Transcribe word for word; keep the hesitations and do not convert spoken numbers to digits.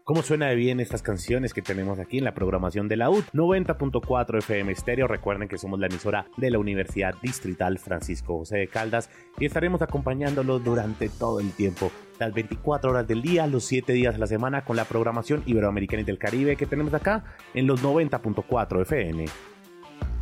¿Cómo suena de bien estas canciones que tenemos aquí en la programación de la U T? noventa punto cuatro F M Estéreo. Recuerden que somos la emisora de la Universidad Distrital Francisco José de Caldas y estaremos acompañándolos durante todo el tiempo, las veinticuatro horas del día, los siete días de la semana, con la programación iberoamericana y del Caribe que tenemos acá en los noventa punto cuatro F M.